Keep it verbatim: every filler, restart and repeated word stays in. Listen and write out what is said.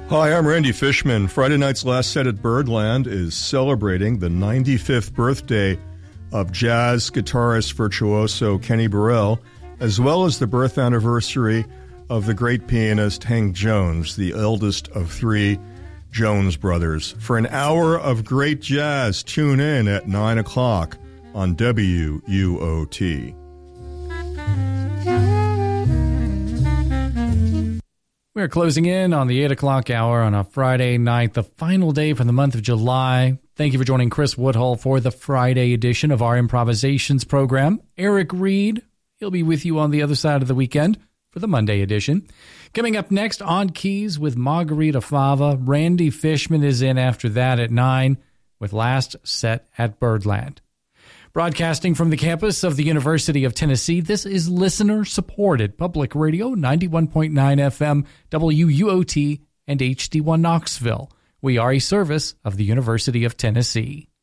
Hi, I'm Randy Fishman. Friday night's last set at Birdland is celebrating the ninety-fifth birthday of jazz guitarist virtuoso Kenny Burrell, as well as the birth anniversary of the great pianist Hank Jones, the eldest of three Jones brothers. For an hour of great jazz, tune in at nine o'clock on W U O T. We're closing in on the eight o'clock hour on a Friday night, the final day for the month of July. Thank you for joining Chris Woodhull for the Friday edition of our improvisations program. Eric Reed, he'll be with you on the other side of the weekend for the Monday edition. Coming up next, On Keys with Margarita Fava. Randy Fishman is in after that at nine with Last Set at Birdland. Broadcasting from the campus of the University of Tennessee, this is listener-supported Public Radio, ninety-one point nine F M, W U O T, and H D one Knoxville. We are a service of the University of Tennessee.